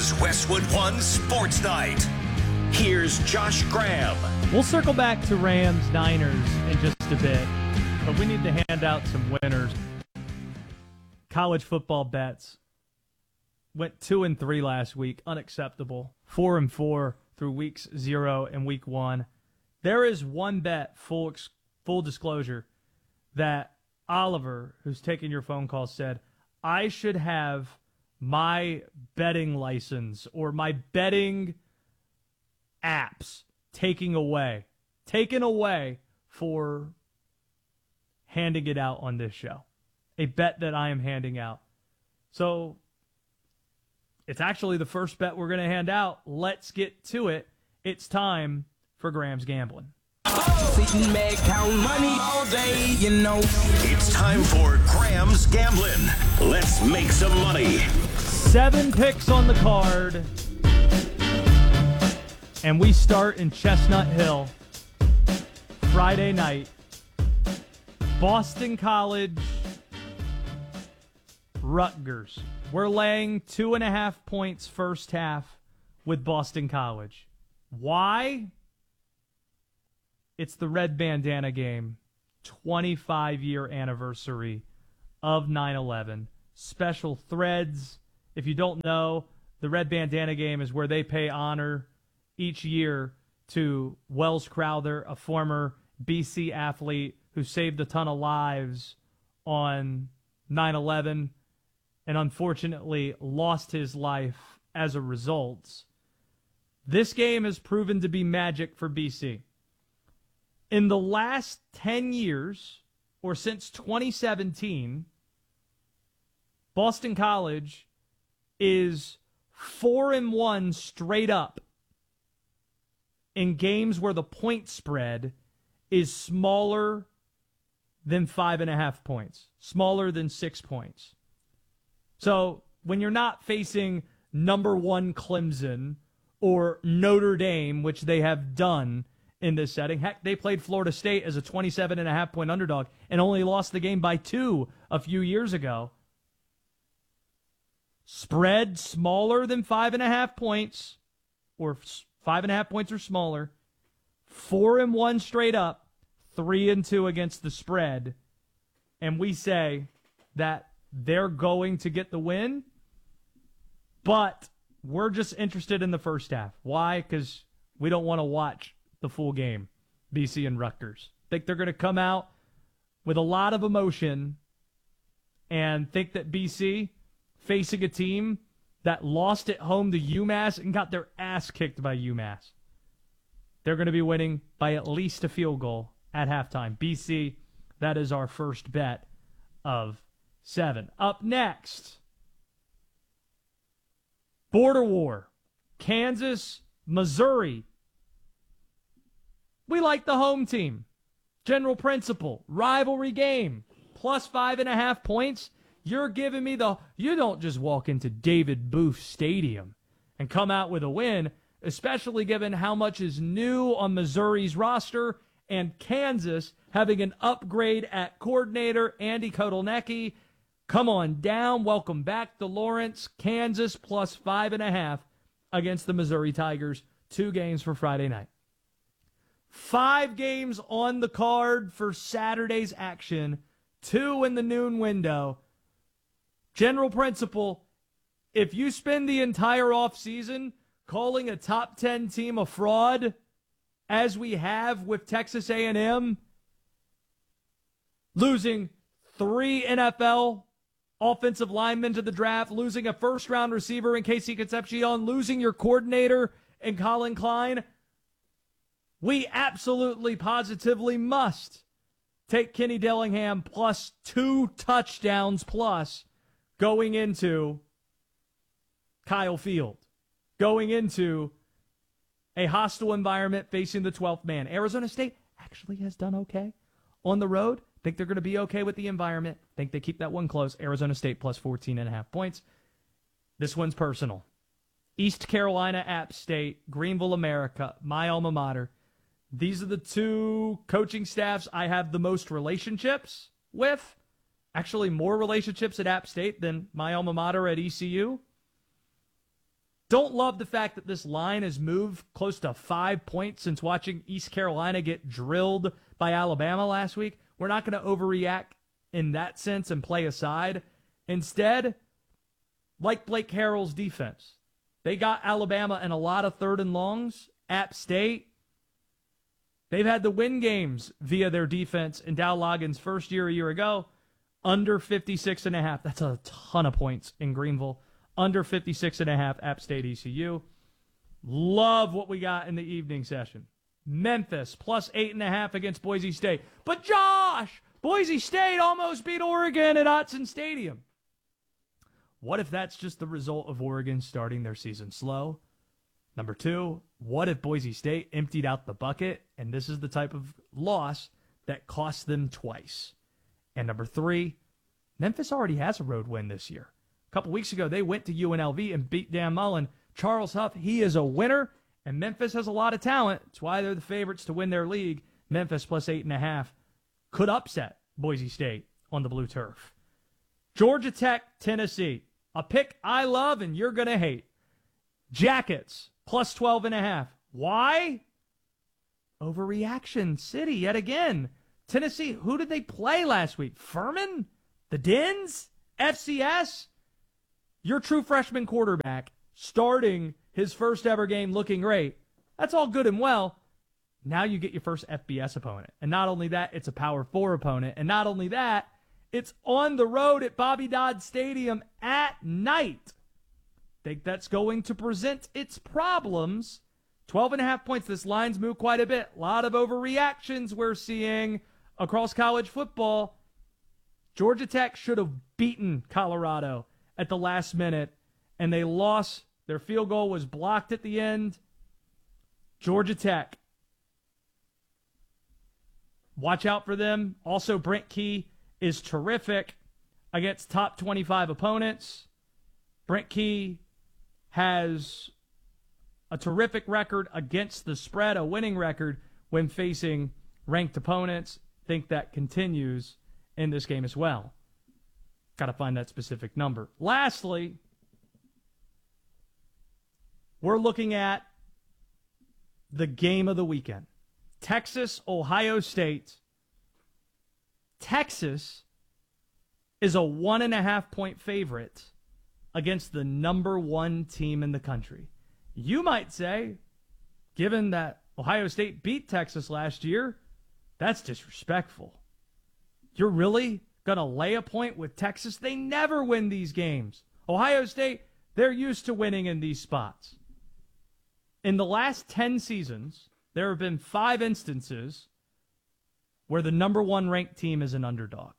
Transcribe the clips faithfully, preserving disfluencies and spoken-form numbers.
is Westwood One Sports Night. Here's Josh Graham. We'll circle back to Rams Niners in just a bit, but we need to hand out some winners. College football bets went two and three last week, unacceptable. Four and four through weeks zero and week one. There is one bet, full full disclosure, that Oliver, who's taking your phone call, said I should have my betting license or my betting apps taking away, taken away for handing it out on this show. A bet that I am handing out. So it's actually the first bet we're going to hand out. Let's get to it. It's time for Graham's Gambling. Sitting back, count money all day, you know. It's time for Graham's Gambling. Let's make some money. Seven picks on the card. And we start in Chestnut Hill. Friday night. Boston College. Rutgers. We're laying two and a half points first half with Boston College. Why? It's the red bandana game. twenty-five year anniversary of nine eleven. Special threads. If you don't know, the red bandana game is where they pay honor each year to Wells Crowther, a former B C athlete who saved a ton of lives on nine eleven and unfortunately lost his life as a result. This game has proven to be magic for B C. In the last ten years, or since twenty seventeen, Boston College is four and one straight up in games where the point spread is smaller than five and a half points, smaller than six points. So when you're not facing number one Clemson or Notre Dame, which they have done in this setting. Heck, they played Florida State as a twenty-seven and a half point underdog and only lost the game by two a few years ago. Spread smaller than five and a half points, or five and a half points or smaller. Four and one straight up, three and two against the spread. And we say that they're going to get the win, but we're just interested in the first half. Why? Because we don't want to watch the full game, B C and Rutgers. Think they're going to come out with a lot of emotion and think that B C, facing a team that lost at home to UMass and got their ass kicked by UMass, they're going to be winning by at least a field goal at halftime. B C, that is our first bet of seven. Up next, Border War, Kansas, Missouri. We like the home team. General principle, rivalry game, plus five and a half points. You're giving me the... You don't just walk into David Booth Stadium and come out with a win, especially given how much is new on Missouri's roster and Kansas having an upgrade at coordinator, Andy Kotelnicki. Come on down. Welcome back to Lawrence. Kansas plus five and a half against the Missouri Tigers. Two games for Friday night. Five games on the card for Saturday's action. Two in the noon window. General principle, if you spend the entire offseason calling a top ten team a fraud, as we have with Texas A and M, losing three N F L offensive linemen to the draft, losing a first-round receiver in Casey Concepcion, losing your coordinator in Colin Klein, we absolutely, positively must take Kenny Dillingham plus two touchdowns plus going into Kyle Field, going into a hostile environment facing the twelfth man. Arizona State actually has done okay on the road. Think they're going to be okay with the environment. Think they keep that one close. Arizona State plus fourteen and a half points. This one's personal. East Carolina, App State, Greenville, America, my alma mater. These are the two coaching staffs I have the most relationships with. Actually, more relationships at App State than my alma mater at E C U. Don't love the fact that this line has moved close to five points since watching East Carolina get drilled by Alabama last week. We're not going to overreact in that sense and play aside. Instead, like Blake Harrell's defense, they got Alabama in a lot of third and longs. App State, they've had to win games via their defense in Dow Loggins' first year a year ago. Under fifty-six and a half. That's a ton of points in Greenville. Under fifty-six and a half, App State E C U. Love what we got in the evening session. Memphis, plus eight and a half against Boise State. But Josh, Boise State almost beat Oregon at Autzen Stadium. What if that's just the result of Oregon starting their season slow? Number two, what if Boise State emptied out the bucket, and this is the type of loss that cost them twice? And number three, Memphis already has a road win this year. A couple weeks ago, they went to U N L V and beat Dan Mullen. Charles Huff, he is a winner, and Memphis has a lot of talent. That's why they're the favorites to win their league. Memphis plus eight and a half could upset Boise State on the blue turf. Georgia Tech, Tennessee. A pick I love and you're going to hate. Jackets, plus twelve and a half. Why? Overreaction city yet again. Tennessee, who did they play last week? Furman? The Dins? F C S? Your true freshman quarterback starting his first ever game looking great. That's all good and well. Now you get your first F B S opponent. And not only that, it's a Power Four opponent. And not only that, it's on the road at Bobby Dodd Stadium at night. Think that's going to present its problems. twelve and a half points. This line's moved quite a bit. A lot of overreactions we're seeing across college football. Georgia Tech should have beaten Colorado at the last minute, and they lost. Their field goal was blocked at the end. Georgia Tech. Watch out for them. Also, Brent Key is terrific against top twenty-five opponents. Brent Key has a terrific record against the spread, a winning record when facing ranked opponents. Think that continues in this game as well. Got to find that specific number. Lastly, we're looking at the game of the weekend. Texas, Ohio State. Texas is a one and a half point favorite against the number one team in the country. You might say, given that Ohio State beat Texas last year, that's disrespectful. You're really going to lay a point with Texas? They never win these games. Ohio State, they're used to winning in these spots. In the last ten seasons, there have been five instances where the number one ranked team is an underdog.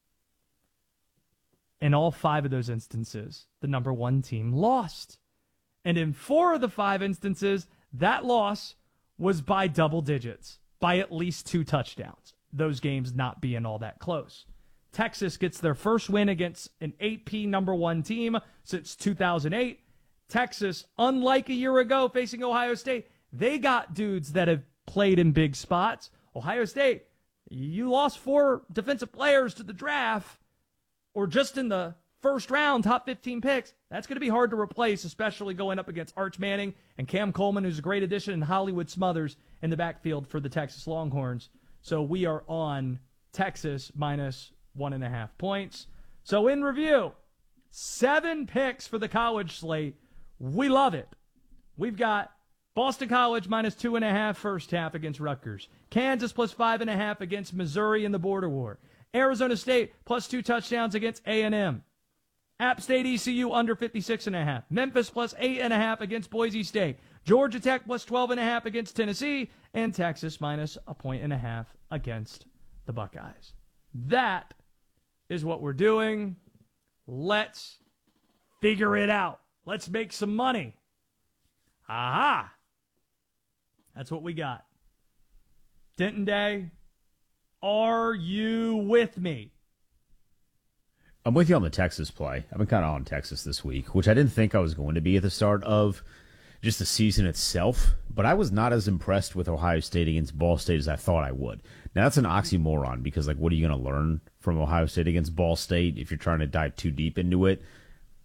In all five of those instances, the number one team lost. And in four of the five instances, that loss was by double digits, by at least two touchdowns. Those games not being all that close. Texas gets their first win against an A P number one team since two thousand eight. Texas, unlike a year ago facing Ohio State, they got dudes that have played in big spots. Ohio State, you lost four defensive players to the draft, or just in the first round, top fifteen picks. That's going to be hard to replace, especially going up against Arch Manning and Cam Coleman, who's a great addition, and Hollywood Smothers in the backfield for the Texas Longhorns. So we are on Texas minus one and a half points. So in review, seven picks for the college slate. We love it. We've got Boston College minus two and a half first half against Rutgers. Kansas plus five and a half against Missouri in the border war. Arizona State plus two touchdowns against A and M. App State E C U under fifty-six and a half. Memphis plus eight and a half against Boise State. Georgia Tech plus twelve and a half against Tennessee. And Texas minus a point and a half against the Buckeyes. That is what we're doing. Let's figure it out. Let's make some money. Aha! That's what we got. Denton Day, are you with me? I'm with you on the Texas play. I've been kind of on Texas this week, which I didn't think I was going to be at the start of just the season itself, but I was not as impressed with Ohio State against Ball State as I thought I would. Now, that's an oxymoron because, like, what are you going to learn from Ohio State against Ball State if you're trying to dive too deep into it?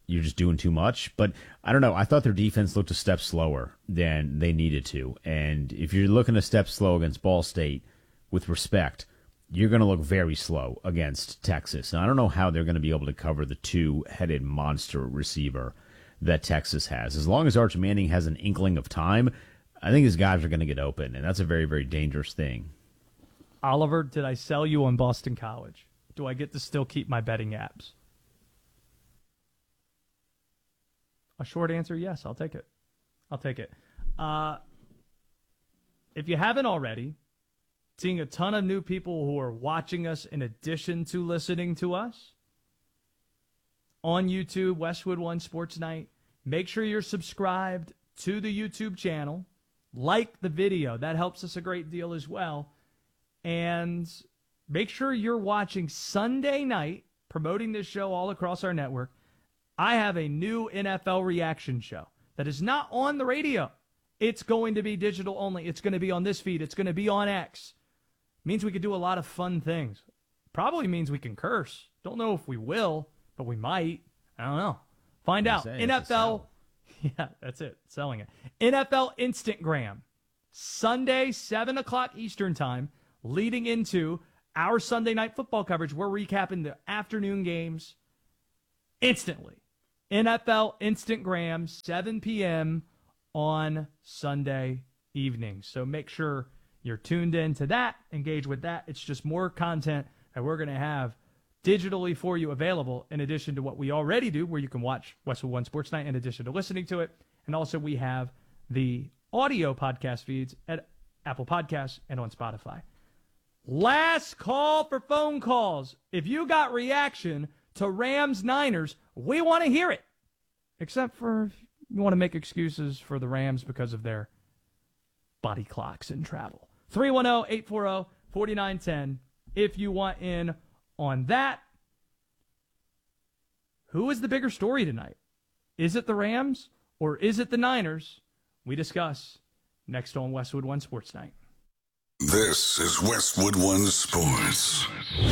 you're just doing too much. But I don't know. I thought their defense looked a step slower than they needed to. And if you're looking a step slow against Ball State, with respect, you're going to look very slow against Texas. And I don't know how they're going to be able to cover the two-headed monster receiver that Texas has. As long as Arch Manning has an inkling of time, I think his guys are going to get open, and that's a very, very dangerous thing. Oliver, did I sell you on Boston College? Do I get to still keep my betting apps? A short answer, yes, I'll take it. I'll take it. Uh, if you haven't already, seeing a ton of new people who are watching us in addition to listening to us on YouTube, Westwood One Sports Night. Make sure you're subscribed to the YouTube channel. Like the video. That helps us a great deal as well. And make sure you're watching Sunday night, promoting this show all across our network. I have a new N F L reaction show that is not on the radio. It's going to be digital only. It's going to be on this feed. It's going to be on X. Means we could do a lot of fun things. Probably means we can curse. Don't know if we will, but we might. I don't know. Find out. N F L. Yeah, that's it. Selling it. N F L Instantgram. Sunday, seven o'clock Eastern time, leading into our Sunday night football coverage. We're recapping the afternoon games instantly. N F L Instantgram, seven p.m. on Sunday evening. So make sure you're tuned in to that. Engage with that. It's just more content that we're going to have digitally for you available in addition to what we already do, where you can watch Westwood One Sports Night in addition to listening to it. And also we have the audio podcast feeds at Apple Podcasts and on Spotify. Last call for phone calls. If you got reaction to Rams Niners, we want to hear it. Except for if you want to make excuses for the Rams because of their body clocks and travel. three one zero, eight four zero, four nine one zero if you want in on that. Who is the bigger story tonight? Is it the Rams or is it the Niners? We discuss next on Westwood One Sports Night. This is Westwood One Sports.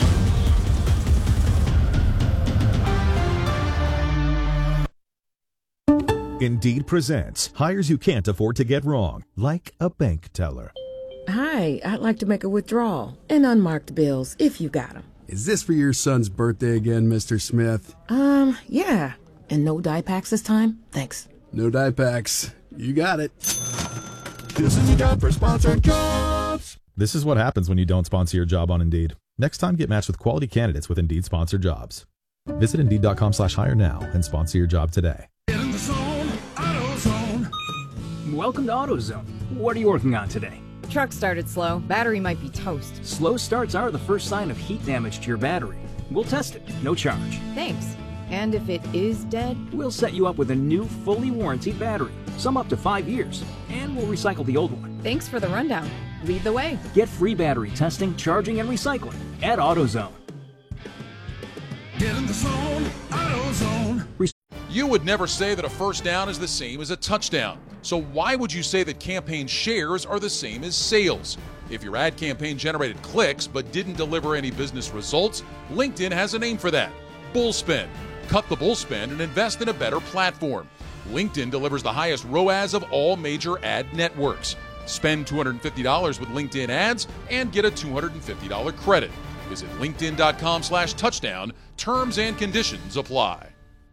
Indeed presents hires you can't afford to get wrong, like a bank teller. Hi, I'd like to make a withdrawal and unmarked bills if you got them. Is this for your son's birthday again, Mister Smith? Um, yeah. And no dye packs this time? Thanks. No dye packs. You got it. This is your job for sponsored jobs. This is what happens when you don't sponsor your job on Indeed. Next time, get matched with quality candidates with Indeed sponsored jobs. Visit Indeed.com slash hire now and sponsor your job today. Get in the zone, AutoZone. Welcome to AutoZone. What are you working on today? Truck started slow. Battery might be toast. Slow starts are the first sign of heat damage to your battery. We'll test it, no charge. Thanks. And if it is dead? We'll set you up with a new, fully warranted battery, some up to five years, and we'll recycle the old one. Thanks for the rundown. Lead the way. Get free battery testing, charging, and recycling at AutoZone. Get in the zone, AutoZone. You would never say that a first down is the same as a touchdown. So why would you say that campaign shares are the same as sales? If your ad campaign generated clicks but didn't deliver any business results, LinkedIn has a name for that. Bullspend. Cut the bullspend and invest in a better platform. LinkedIn delivers the highest R O A S of all major ad networks. Spend two hundred fifty dollars with LinkedIn ads and get a two hundred fifty dollars credit. Visit linkedin.com slash touchdown. Terms and conditions apply.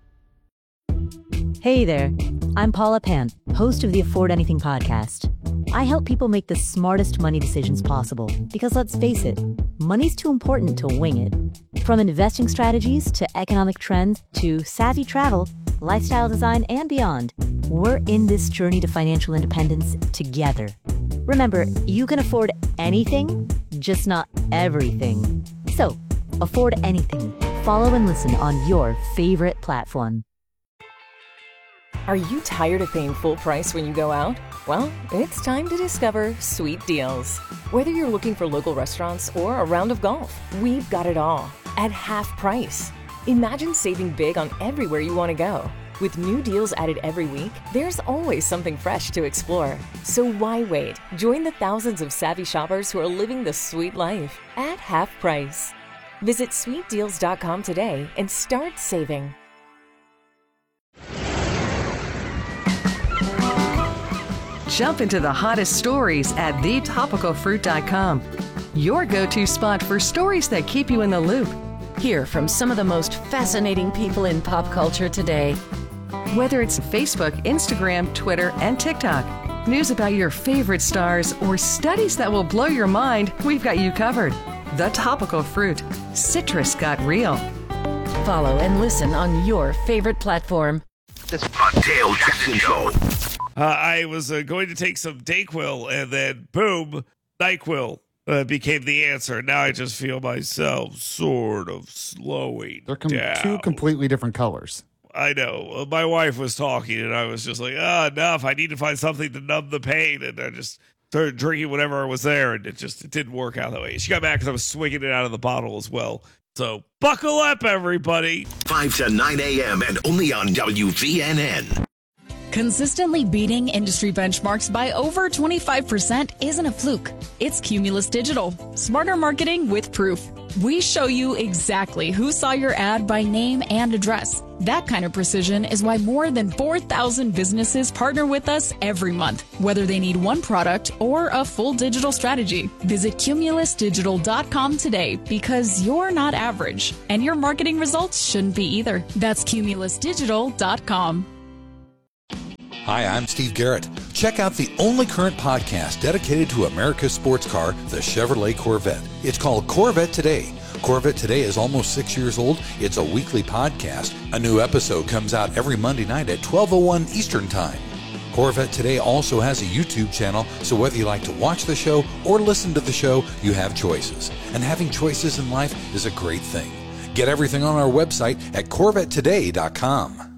Hey there, I'm Paula Pan, host of the Afford Anything podcast. I help people make the smartest money decisions possible because, let's face it, money's too important to wing it. From investing strategies to economic trends to savvy travel, lifestyle design, and beyond, we're in this journey to financial independence together. Remember, you can afford anything, just not everything. So, afford anything. Follow and listen on your favorite platform. Are you tired of paying full price when you go out? Well, it's time to discover Sweet Deals. Whether you're looking for local restaurants or a round of golf, we've got it all at half price. Imagine saving big on everywhere you want to go. With new deals added every week, there's always something fresh to explore. So why wait? Join the thousands of savvy shoppers who are living the sweet life at half price. Visit sweet deals dot com today and start saving. Jump into the hottest stories at the topical fruit dot com. Your go-to spot for stories that keep you in the loop. Hear from some of the most fascinating people in pop culture today. Whether it's Facebook, Instagram, Twitter, and TikTok, news about your favorite stars, or studies that will blow your mind, we've got you covered. The Topical Fruit. Citrus got real. Follow and listen on your favorite platform. The Dale Jackson Show. Uh, I was uh, going to take some Dayquil, and then boom, NyQuil uh, became the answer. Now I just feel myself sort of slowing They're com- down. two completely different colors. I know. Uh, my wife was talking, and I was just like, ah, oh, enough. I need to find something to numb the pain. And I just started drinking whatever was there, and it just it didn't work out that way. She got back because I was swinging it out of the bottle as well. So buckle up, everybody. five to nine a.m. and only on W V N N. Consistently beating industry benchmarks by over twenty-five percent isn't a fluke. It's Cumulus Digital. Smarter marketing with proof. We show you exactly who saw your ad by name and address. That kind of precision is why more than four thousand businesses partner with us every month, whether they need one product or a full digital strategy. Visit cumulus digital dot com today because you're not average, and your marketing results shouldn't be either. That's cumulus digital dot com. Hi, I'm Steve Garrett. Check out the only current podcast dedicated to America's sports car, the Chevrolet Corvette. It's called Corvette Today. Corvette Today is almost six years old. It's a weekly podcast. A new episode comes out every Monday night at twelve oh one Eastern Time. Corvette Today also has a YouTube channel, so whether you like to watch the show or listen to the show, you have choices. And having choices in life is a great thing. Get everything on our website at corvette today dot com.